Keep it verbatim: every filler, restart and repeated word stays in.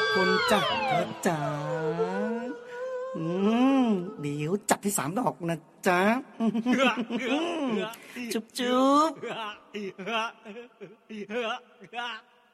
คุณจ้ะเธอจ๋าอืมเดี๋ยวจัดที่สามดอกนะจ๊ะจุ๊บจุ๊บ